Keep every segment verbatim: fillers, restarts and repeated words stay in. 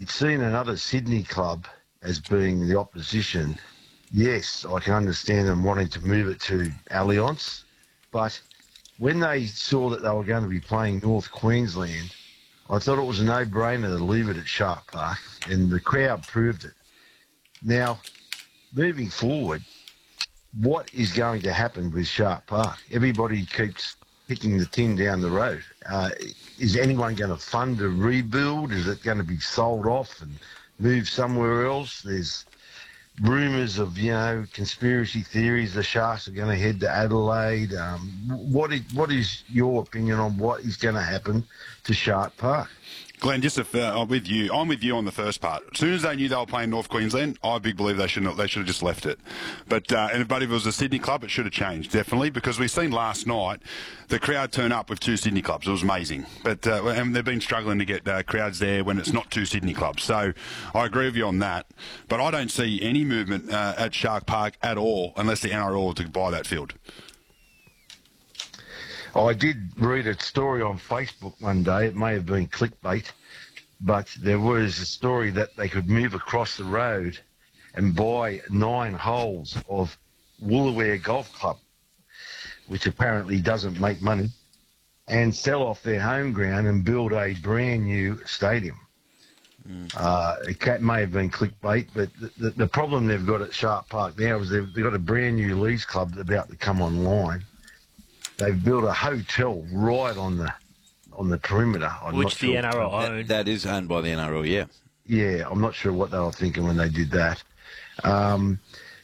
seeing another Sydney club as being the opposition, yes, I can understand them wanting to move it to Allianz, but when they saw that they were going to be playing North Queensland, I thought it was a no-brainer to leave it at Shark Park, and the crowd proved it. Now, moving forward, what is going to happen with Shark Park? Everybody keeps kicking the tin down the road. Uh, is anyone going to fund a rebuild? Is it going to be sold off and moved somewhere else? There's rumours of, you know, conspiracy theories. The Sharks are going to head to Adelaide. Um, what is what is your opinion on what is going to happen to Shark Park? Glenn, just if, uh, I'm with you. I'm with you on the first part. As soon as they knew they were playing North Queensland, I big believe they shouldn't. They should have just left it. But uh, and but if it was a Sydney club, it should have changed definitely, because we've seen last night the crowd turn up with two Sydney clubs. It was amazing. But uh, and they've been struggling to get uh, crowds there when it's not two Sydney clubs. So I agree with you on that. But I don't see any movement uh, at Shark Park at all unless the N R L were to buy that field. I did read a story on Facebook one day. It may have been clickbait, but there was a story that they could move across the road and buy nine holes of Woolooware Golf Club, which apparently doesn't make money, and sell off their home ground and build a brand new stadium. Mm. Uh, it may have been clickbait, but the, the, the problem they've got at Shark Park now is they've, they've got a brand new Leagues club that's about to come online. They've built a hotel right on the on the perimeter. I'm Which not the sure. N R L That, owned. that is owned by the N R L, yeah. Yeah, I'm not sure what they were thinking when they did that. Um,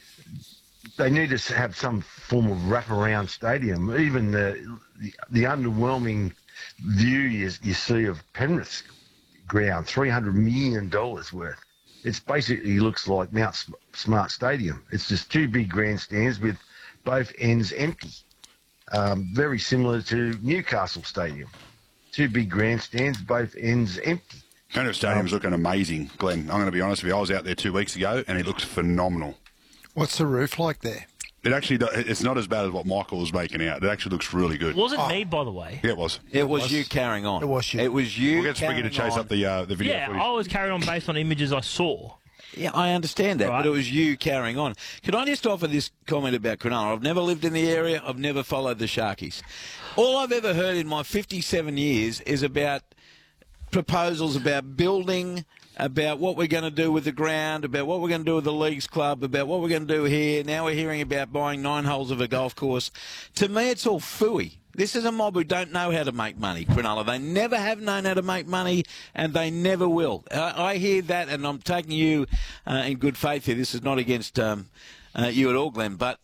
they need to have some form of wraparound stadium. Even the the, the underwhelming view you, you see of Penrith's ground, three hundred million dollars worth. It basically looks like Mount Smart Stadium. It's just two big grandstands with both ends empty. Um, very similar to Newcastle Stadium. Two big grandstands, both ends empty. Penrith Stadium's um, looking amazing, Glenn. I'm going to be honest with you. I was out there two weeks ago, and it looks phenomenal. What's the roof like there? It actually, it's not as bad as what Michael was making out. It actually looks really good. It wasn't oh. me, by the way. Yeah, it was. It was you carrying on. It was you. It was you. We'll get Spriggy to chase on. up the uh, the video Yeah, footage. I was carried on based on images I saw. Yeah, I understand that, Right. but it was you carrying on. Can I just offer this comment about Cronulla? I've never lived in the area. I've never followed the Sharkies. All I've ever heard in my fifty-seven years is about proposals about building, about what we're going to do with the ground, about what we're going to do with the Leagues Club, about what we're going to do here. Now we're hearing about buying nine holes of a golf course. To me, it's all phooey. This is a mob who don't know how to make money, Cronulla. They never have known how to make money, and they never will. I, I hear that, and I'm taking you uh, in good faith here. This is not against um, uh, you at all, Glenn, but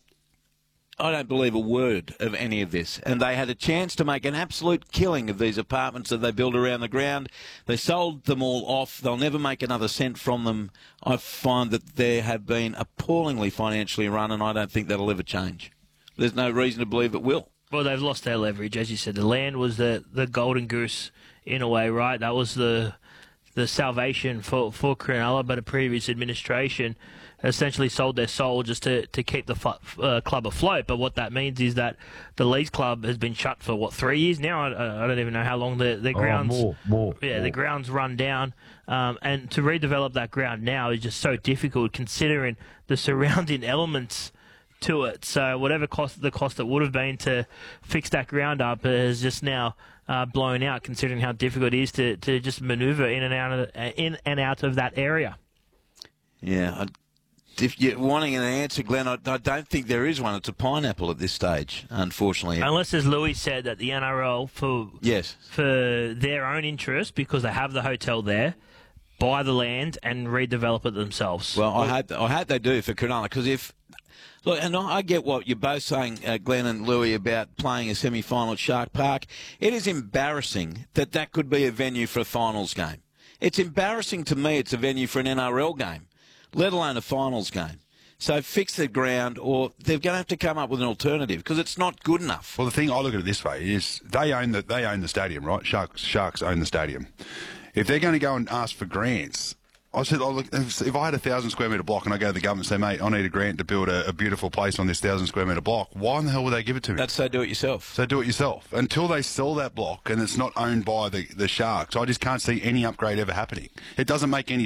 I don't believe a word of any of this. And they had a chance to make an absolute killing of these apartments that they built around the ground. They sold them all off. They'll never make another cent from them. I find that they have been appallingly financially run, and I don't think that'll ever change. There's no reason to believe it will. Well, they've lost their leverage, as you said. The land was the, the golden goose in a way, right? That was the the salvation for, for Cronulla, but a previous administration essentially sold their soul just to, to keep the fu- uh, club afloat. But what that means is that the Leagues Club has been shut for, what, three years now? I, I don't even know how long the, the grounds... Oh, more, more. Yeah, more. the ground's run down. Um, and to redevelop that ground now is just so difficult considering the surrounding elements to it. So whatever cost the cost it would have been to fix that ground up is just now uh, blown out, considering how difficult it is to, to just manoeuvre in and out of in and out of that area. Yeah, I, if you're wanting an answer, Glenn, I, I don't think there is one. It's a pineapple at this stage, unfortunately. Unless, as Louis said, that the N R L, for yes, for their own interest, because they have the hotel there, buy the land and redevelop it themselves. Well, I hope I hope they do for Cronulla, because if look, and I get what you're both saying, uh, Glenn and Louis, about playing a semi-final at Shark Park. It is embarrassing that that could be a venue for a finals game. It's embarrassing to me. It's a venue for an N R L game, let alone a finals game. So fix the ground, or they're going to have to come up with an alternative, because it's not good enough. Well, the thing I look at it this way is they own the they own the stadium, right? Sharks Sharks own the stadium. If they're going to go and ask for grants, I said, oh, look, if I had a thousand square metre block and I go to the government and say, mate, I need a grant to build a, a beautiful place on this thousand square metre block, why in the hell would they give it to me? That's so do it yourself. So do it yourself. Until they sell that block and it's not owned by the, the Sharks, I just can't see any upgrade ever happening. It doesn't make any